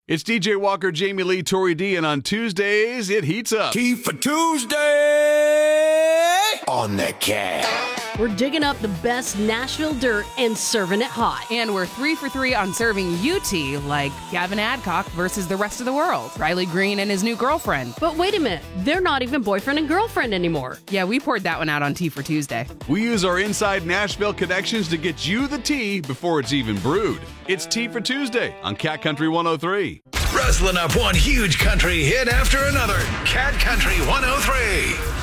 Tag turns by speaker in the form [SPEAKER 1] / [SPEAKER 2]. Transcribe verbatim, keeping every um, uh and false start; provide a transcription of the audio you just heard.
[SPEAKER 1] It's D J Walker, Jamie Lee, Tori D, and on Tuesdays, it heats up.
[SPEAKER 2] Tea for Tuesday on the Cat.
[SPEAKER 3] We're digging up the best Nashville dirt and serving it hot.
[SPEAKER 4] And we're three for three on serving you tea, like Gavin Adcock versus the rest of the world, Riley Green and his new girlfriend.
[SPEAKER 3] But wait a minute, they're not even boyfriend and girlfriend anymore.
[SPEAKER 4] Yeah, we poured that one out on Tea for Tuesday.
[SPEAKER 1] We use our inside Nashville connections to get you the tea before it's even brewed. It's Tea for Tuesday on Cat Country one oh three.
[SPEAKER 2] Wrestling up one huge country hit after another. Cat Country one oh three.